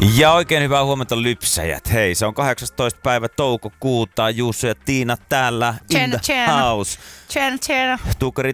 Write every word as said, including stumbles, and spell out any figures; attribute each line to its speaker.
Speaker 1: Ja oikein hyvää huomenta lypsäjät. Hei, se on kahdeksastoista päivä toukokuuta. Juuso ja Tiina täällä in
Speaker 2: Tjena,
Speaker 1: the
Speaker 2: tjena.
Speaker 1: house.
Speaker 2: Tjena, tjena.
Speaker 1: Tuukari